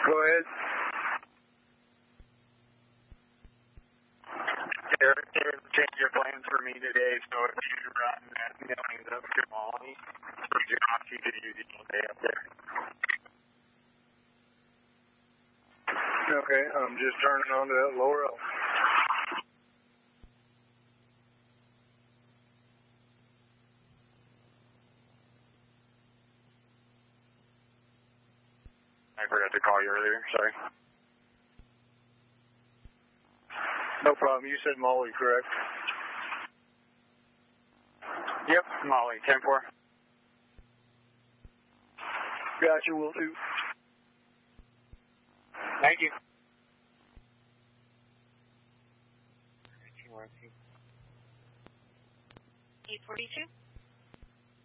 Go ahead. Derek did change your plans for me today, so if you run millions up to Molly, for Josh, you could use it all day up there. Okay, I'm just turning on to that lower L. I forgot to call you earlier, sorry. No problem. You said Molly, correct? Yep, Molly, 10-4. Gotcha, will do. Thank you. 842.